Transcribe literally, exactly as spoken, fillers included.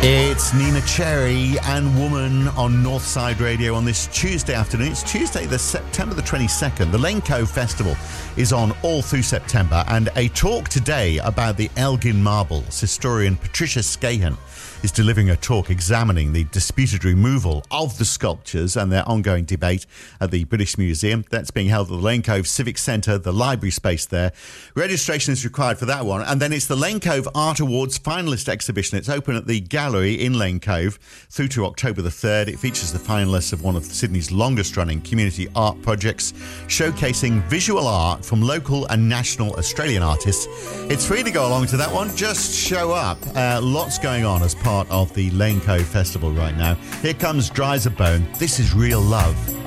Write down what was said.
It's Nina Cherry and Woman on Northside Radio on this Tuesday afternoon. It's Tuesday, the September the twenty-second. The Lane Cove Festival is on all through September, and a talk today about the Elgin Marbles. Historian Patricia Scahan is delivering a talk examining the disputed removal of the sculptures and their ongoing debate at the British Museum. That's being held at the Lane Cove Civic Centre, the library space there. Registration is required for that one. And then it's the Lane Cove Art Awards finalist exhibition. It's open at the Gallery in Lane Cove through to October the third. It features the finalists of one of Sydney's longest running community art projects, showcasing visual art from local and national Australian artists. It's free to go along to that one. Just show up. Uh, lots going on as part of the Lane Cove Festival right now. Here comes Dry as a Bone. This is Real Love.